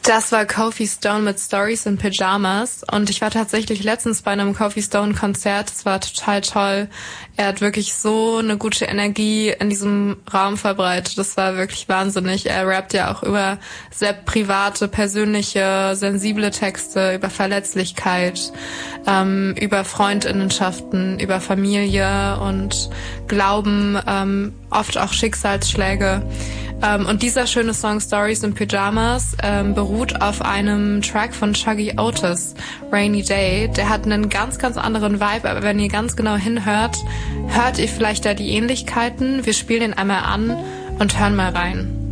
Das war Kofi Stone mit Stories in Pyjamas und ich war tatsächlich letztens bei einem Kofi Stone Konzert. Es war total toll. Er hat wirklich so eine gute Energie in diesem Raum verbreitet. Das war wirklich wahnsinnig. Er rappt ja auch über sehr private, persönliche, sensible Texte, über Verletzlichkeit, über Freundinnenschaften, über Familie und Glauben, oft auch Schicksalsschläge. Und dieser schöne Song Stories in Pyjamas beruht auf einem Track von Chuggy Otis, Rainy Day. Der hat einen ganz, ganz anderen Vibe, aber wenn ihr ganz genau hinhört, hört ihr vielleicht da die Ähnlichkeiten. Wir spielen den einmal an und hören mal rein.